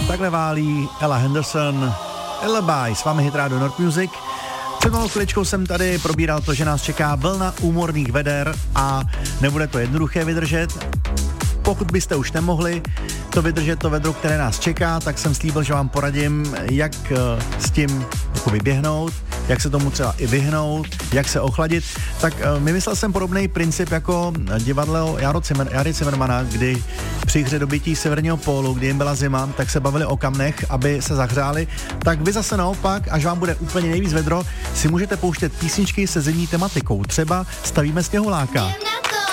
Takhle válí Ella Henderson, Lullaby, s vámi Hitrádio Nord Music. Před malou chviličkou jsem tady probíral to, že nás čeká vlna úmorných veder a nebude to jednoduché vydržet. Pokud byste už nemohli to vydržet, to vedro, které nás čeká, tak jsem slíbil, že vám poradím, jak s tím jakoby běhnout, jak se tomu třeba i vyhnout, jak se ochladit. Tak vymyslel jsem podobný princip jako divadlo Jary Cimrmana, kdy při hře dobytí Severního pólu, kdy jim byla zima, tak se bavili o kamnech, aby se zahřáli. Tak vy zase naopak, až vám bude úplně nejvíc vedro, si můžete pouštět písničky se zimní tematikou. Třeba Stavíme sněhuláka.